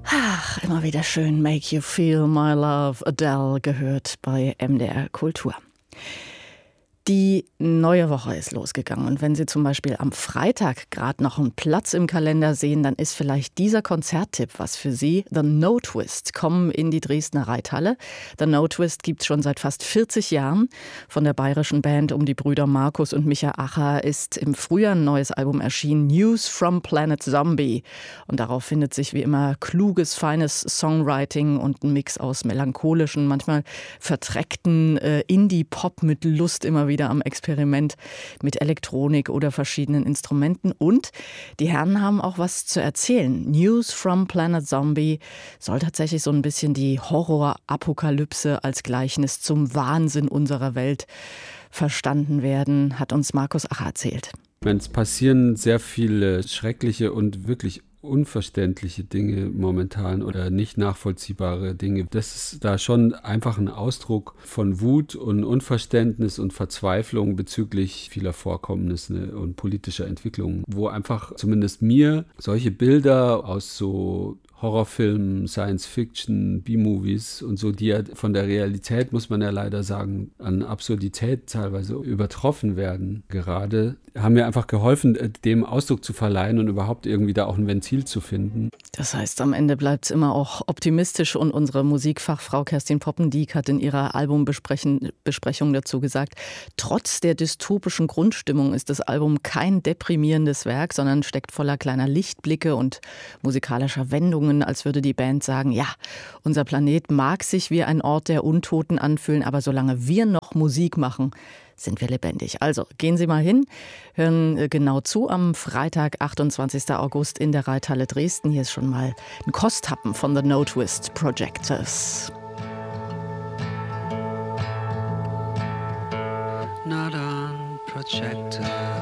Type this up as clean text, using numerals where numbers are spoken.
Ach, immer wieder schön. Make You Feel My Love, Adele, gehört bei MDR Kultur. Die neue Woche ist losgegangen und wenn Sie zum Beispiel am Freitag gerade noch einen Platz im Kalender sehen, dann ist vielleicht dieser Konzerttipp was für Sie. The No Twist kommen in die Dresdner Reithalle. The No Twist gibt es schon seit fast 40 Jahren. Von der bayerischen Band um die Brüder Markus und Micha Acher ist im Frühjahr ein neues Album erschienen, News from Planet Zombie. Und darauf findet sich wie immer kluges, feines Songwriting und ein Mix aus melancholischen, manchmal verdreckten Indie-Pop mit Lust immer wieder am Experiment mit Elektronik oder verschiedenen Instrumenten. Und die Herren haben auch was zu erzählen. News from Planet Zombie soll tatsächlich so ein bisschen die Horror-Apokalypse als Gleichnis zum Wahnsinn unserer Welt verstanden werden, hat uns Markus Acher erzählt. Es passieren sehr viele schreckliche und wirklich unverständliche Dinge momentan oder nicht nachvollziehbare Dinge. Das ist da schon einfach ein Ausdruck von Wut und Unverständnis und Verzweiflung bezüglich vieler Vorkommnisse und politischer Entwicklungen, wo einfach zumindest mir solche Bilder aus so Horrorfilmen, Science-Fiction, B-Movies und so, die ja von der Realität, muss man ja leider sagen, an Absurdität teilweise übertroffen werden gerade, haben mir einfach geholfen, dem Ausdruck zu verleihen und überhaupt irgendwie da auch ein Ventil zu finden. Das heißt, am Ende bleibt es immer auch optimistisch und unsere Musikfachfrau Kerstin Poppendiek hat in ihrer Albumbesprechung dazu gesagt, trotz der dystopischen Grundstimmung ist das Album kein deprimierendes Werk, sondern steckt voller kleiner Lichtblicke und musikalischer Wendungen, als würde die Band sagen, ja, unser Planet mag sich wie ein Ort der Untoten anfühlen, aber solange wir noch Musik machen, sind wir lebendig. Also gehen Sie mal hin, hören genau zu am Freitag, 28. August in der Reithalle Dresden. Hier ist schon mal ein Kosthappen von The No Twist Projectors. Not on projectors.